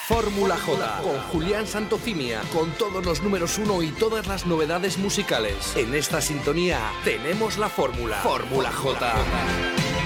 Fórmula J con Julián Santofimia, con todos los números 1 y todas las novedades musicales. En esta sintonía tenemos la fórmula. Fórmula J.